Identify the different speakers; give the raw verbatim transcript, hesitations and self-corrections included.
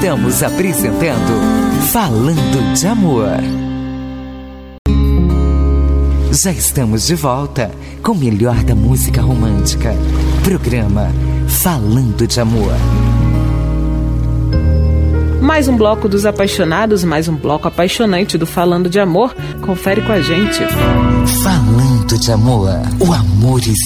Speaker 1: Estamos apresentando Falando de Amor. Já estamos de volta com o melhor da música romântica. Programa Falando de Amor.
Speaker 2: Mais um bloco dos apaixonados, mais um bloco apaixonante do Falando de Amor. Confere com a gente.
Speaker 1: Falando de Amor. O amor existe.